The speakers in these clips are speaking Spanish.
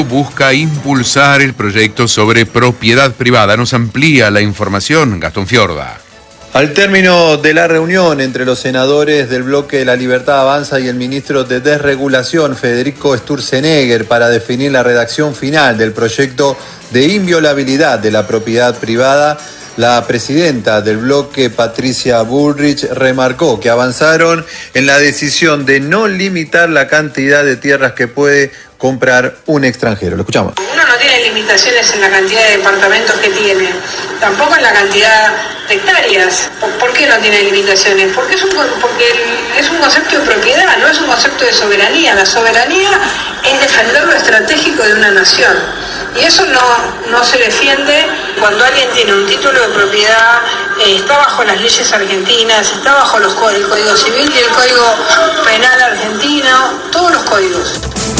busca impulsar el proyecto sobre propiedad privada. Nos amplía la información Gastón Fiorda. Al término de la reunión entre los senadores del bloque La Libertad Avanza y el ministro de Desregulación, Federico Sturzenegger, para definir la redacción final del proyecto de inviolabilidad de la propiedad privada, la presidenta del bloque, Patricia Bullrich, remarcó que avanzaron en la decisión de no limitar la cantidad de tierras que puede comprar un extranjero. Lo escuchamos. Uno no tiene limitaciones en la cantidad de departamentos que tiene, tampoco en la cantidad de hectáreas. ¿Por qué no tiene limitaciones? Porque es un concepto de propiedad, no es un concepto de soberanía. La soberanía es defender lo estratégico de una nación. Y eso no se defiende cuando alguien tiene un título de propiedad, está bajo las leyes argentinas, está bajo el Código Civil y el Código Penal argentino, todos los códigos.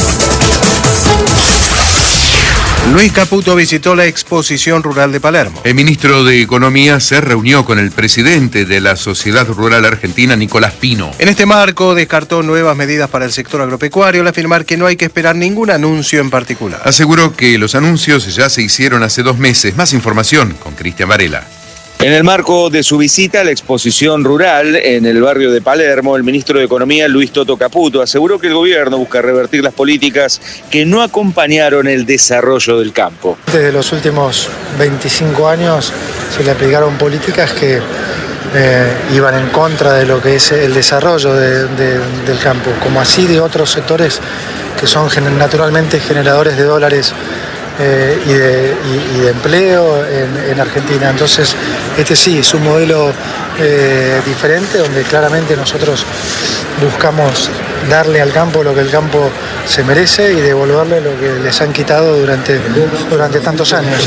Luis Caputo visitó la exposición rural de Palermo. El ministro de Economía se reunió con el presidente de la Sociedad Rural Argentina, Nicolás Pino. En este marco descartó nuevas medidas para el sector agropecuario al afirmar que no hay que esperar ningún anuncio en particular. Aseguró que los anuncios ya se hicieron hace 2 meses. Más información con Cristian Varela. En el marco de su visita a la exposición rural en el barrio de Palermo, el ministro de Economía, Luis Toto Caputo, aseguró que el gobierno busca revertir las políticas que no acompañaron el desarrollo del campo. Desde los últimos 25 años se le aplicaron políticas que iban en contra de lo que es el desarrollo del campo, como así de otros sectores que son naturalmente generadores de dólares y de empleo en Argentina. Entonces, este sí es un modelo diferente, donde claramente nosotros buscamos darle al campo lo que el campo se merece y devolverle lo que les han quitado durante tantos años.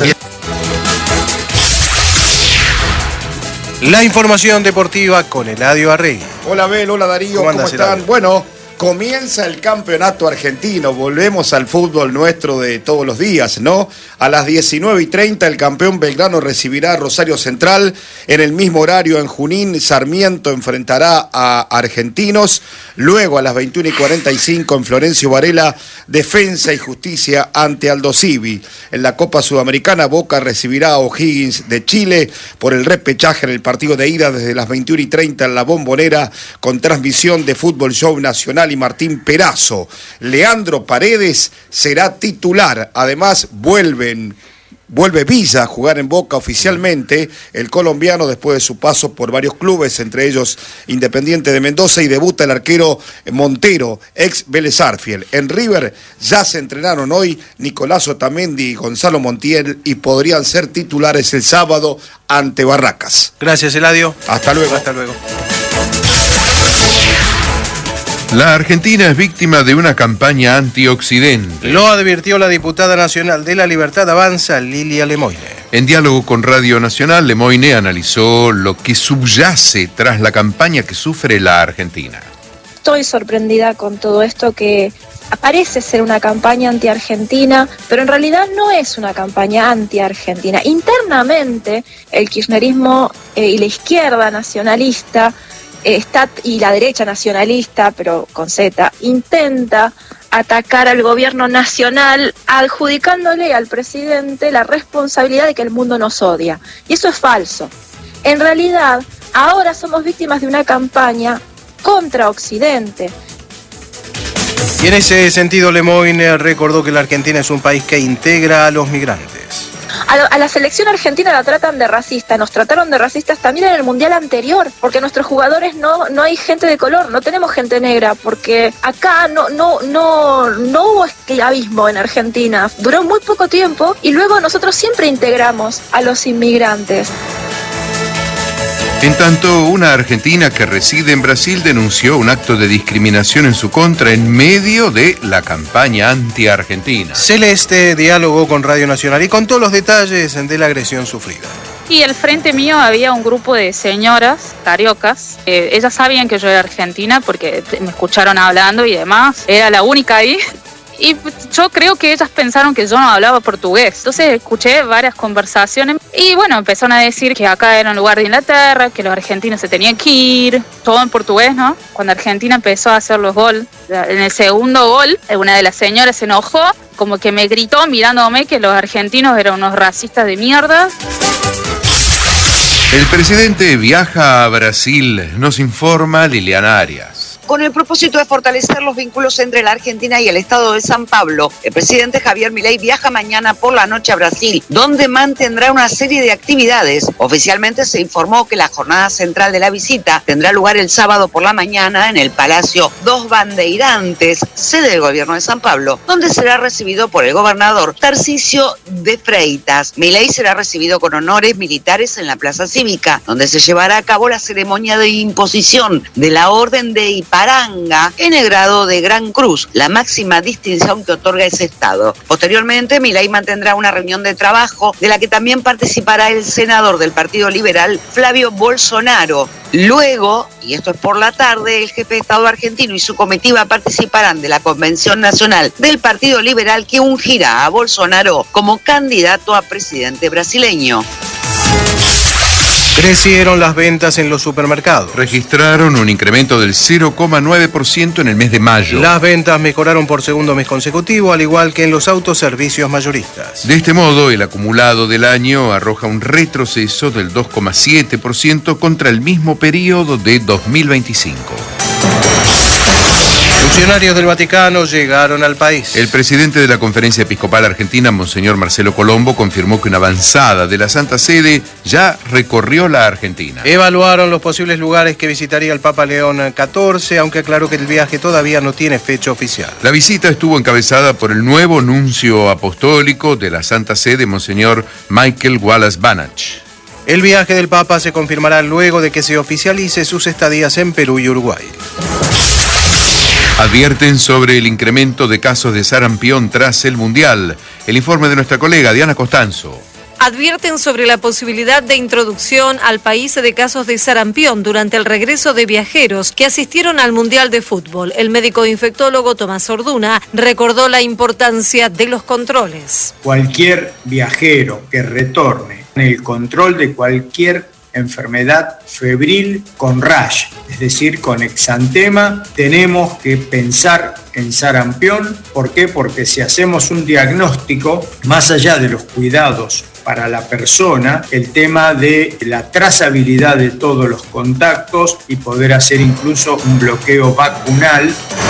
La información deportiva con Eladio Arregui. Hola Abel, hola Darío, ¿cómo están? Eladio? Bueno, comienza el campeonato argentino, volvemos al fútbol nuestro de todos los días, ¿no? A las 19:30 el campeón Belgrano recibirá a Rosario Central, en el mismo horario en Junín, Sarmiento enfrentará a Argentinos, luego a las 21:45 en Florencio Varela, Defensa y Justicia ante Aldo Civi. En la Copa Sudamericana, Boca recibirá a O'Higgins de Chile por el repechaje en el partido de ida desde las 21:30 en la Bombonera, con transmisión de Fútbol Show Nacional y Martín Perazo. Leandro Paredes será titular. Además, vuelve Villa a jugar en Boca oficialmente, el colombiano, después de su paso por varios clubes, entre ellos Independiente de Mendoza, y debuta el arquero Montero, ex Vélez Sarsfield. En River ya se entrenaron hoy Nicolás Otamendi y Gonzalo Montiel y podrían ser titulares el sábado ante Barracas. Gracias, Eladio. Hasta luego. Hasta luego. La Argentina es víctima de una campaña antioccidente. Lo advirtió la diputada nacional de La Libertad Avanza, Lilia Lemoine. En diálogo con Radio Nacional, Lemoine analizó lo que subyace tras la campaña que sufre la Argentina. Estoy sorprendida con todo esto que parece ser una campaña anti-argentina, pero en realidad no es una campaña anti-argentina. Internamente, el kirchnerismo y la izquierda nacionalista y la derecha nacionalista, pero con Z, intenta atacar al gobierno nacional adjudicándole al presidente la responsabilidad de que el mundo nos odia. Y eso es falso. En realidad, ahora somos víctimas de una campaña contra Occidente. Y en ese sentido, Lemoine recordó que la Argentina es un país que integra a los migrantes. A la selección argentina la tratan de racista, nos trataron de racistas también en el mundial anterior, porque nuestros jugadores no hay gente de color, no tenemos gente negra, porque acá no hubo esclavismo en Argentina, duró muy poco tiempo y luego nosotros siempre integramos a los inmigrantes. En tanto, una argentina que reside en Brasil denunció un acto de discriminación en su contra en medio de la campaña anti-argentina. Celeste dialogó con Radio Nacional y contó los detalles de la agresión sufrida. Y al frente mío había un grupo de señoras cariocas. Ellas sabían que yo era argentina porque me escucharon hablando y demás. Era la única ahí. Y yo creo que ellas pensaron que yo no hablaba portugués. Entonces escuché varias conversaciones y bueno, empezaron a decir que acá era un lugar de Inglaterra, que los argentinos se tenían que ir, todo en portugués, ¿no? Cuando Argentina empezó a hacer los goles, en el segundo gol, una de las señoras se enojó, como que me gritó mirándome que los argentinos eran unos racistas de mierda. El presidente viaja a Brasil, nos informa Liliana Arias. Con el propósito de fortalecer los vínculos entre la Argentina y el estado de San Pablo, el presidente Javier Milei viaja mañana por la noche a Brasil, donde mantendrá una serie de actividades. Oficialmente se informó que la jornada central de la visita tendrá lugar el sábado por la mañana en el Palacio Dos Bandeirantes, sede del gobierno de San Pablo, donde será recibido por el gobernador Tarcísio de Freitas. Milei será recibido con honores militares en la Plaza Cívica, donde se llevará a cabo la ceremonia de imposición de la Orden de Ipiranga en el grado de Gran Cruz, la máxima distinción que otorga ese estado. Posteriormente, Milei mantendrá una reunión de trabajo de la que también participará el senador del Partido Liberal, Flavio Bolsonaro. Luego, y esto es por la tarde, el jefe de Estado argentino y su comitiva participarán de la Convención Nacional del Partido Liberal que ungirá a Bolsonaro como candidato a presidente brasileño. Crecieron las ventas en los supermercados. Registraron un incremento del 0,9% en el mes de mayo. Las ventas mejoraron por segundo mes consecutivo, al igual que en los autoservicios mayoristas. De este modo, el acumulado del año arroja un retroceso del 2,7% contra el mismo periodo de 2025. Funcionarios del Vaticano llegaron al país. El presidente de la Conferencia Episcopal Argentina, Monseñor Marcelo Colombo, confirmó que una avanzada de la Santa Sede ya recorrió la Argentina. Evaluaron los posibles lugares que visitaría el Papa León XIV, aunque aclaró que el viaje todavía no tiene fecha oficial. La visita estuvo encabezada por el nuevo nuncio apostólico de la Santa Sede, Monseñor Michael Wallace Banach. El viaje del Papa se confirmará luego de que se oficialice sus estadías en Perú y Uruguay. Advierten sobre el incremento de casos de sarampión tras el Mundial. El informe de nuestra colega Diana Costanzo. Advierten sobre la posibilidad de introducción al país de casos de sarampión durante el regreso de viajeros que asistieron al Mundial de Fútbol. El médico infectólogo Tomás Orduna recordó la importancia de los controles. Cualquier viajero que retorne en el control de cualquier enfermedad febril con rash, es decir, con exantema, tenemos que pensar en sarampión. ¿Por qué? Porque si hacemos un diagnóstico, más allá de los cuidados para la persona, el tema de la trazabilidad de todos los contactos y poder hacer incluso un bloqueo vacunal.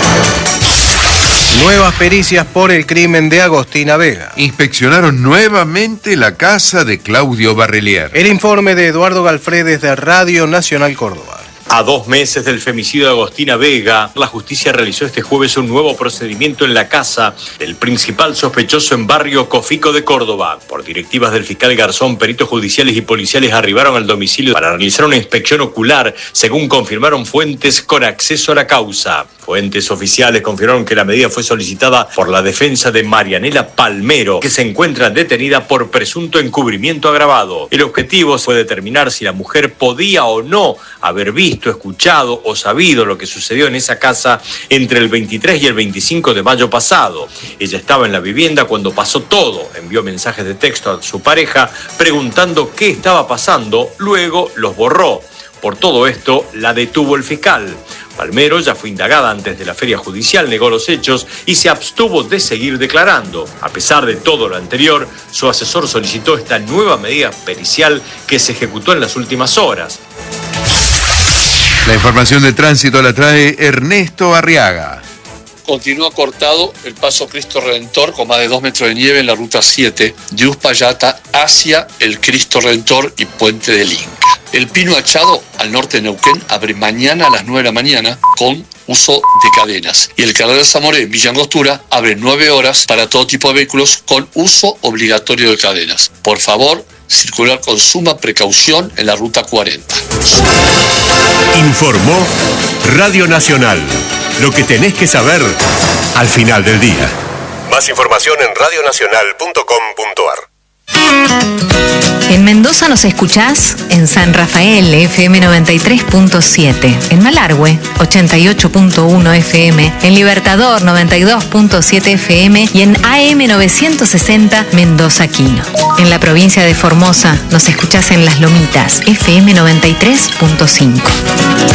Nuevas pericias por el crimen de Agostina Vega. Inspeccionaron nuevamente la casa de Claudio Barrelier. El informe de Eduardo Galfredes de Radio Nacional Córdoba. A 2 meses del femicidio de Agostina Vega, la justicia realizó este jueves un nuevo procedimiento en la casa del principal sospechoso en barrio Cofico de Córdoba. Por directivas del fiscal Garzón, peritos judiciales y policiales arribaron al domicilio para realizar una inspección ocular, según confirmaron fuentes con acceso a la causa. Fuentes oficiales confirmaron que la medida fue solicitada por la defensa de Marianela Palmero, que se encuentra detenida por presunto encubrimiento agravado. El objetivo fue determinar si la mujer podía o no haber visto, escuchado o sabido lo que sucedió en esa casa entre el 23 y el 25 de mayo pasado. Ella estaba en la vivienda cuando pasó todo. Envió mensajes de texto a su pareja preguntando qué estaba pasando, luego los borró. Por todo esto, la detuvo el fiscal. Palmero ya fue indagada antes de la feria judicial, negó los hechos y se abstuvo de seguir declarando. A pesar de todo lo anterior, su asesor solicitó esta nueva medida pericial que se ejecutó en las últimas horas. La información de tránsito la trae Ernesto Arriaga. Continúa cortado el paso Cristo Redentor con más de 2 metros de nieve en la ruta 7 de Uspallata hacia el Cristo Redentor y Puente del Inca. El Pino Achado, al norte de Neuquén, abre mañana a las 9 de la mañana con uso de cadenas. Y el Carrera Zamoré, en Villa Angostura, abre 9 horas para todo tipo de vehículos con uso obligatorio de cadenas. Por favor, circular con suma precaución en la ruta 40. Informó Radio Nacional. Lo que tenés que saber al final del día. Más información en radionacional.com.ar. En Mendoza nos escuchás en San Rafael, FM 93.7, en Malargüe, 88.1 FM, en Libertador, 92.7 FM y en AM 960 Mendoza Quino. En la provincia de Formosa nos escuchás en Las Lomitas, FM 93.5.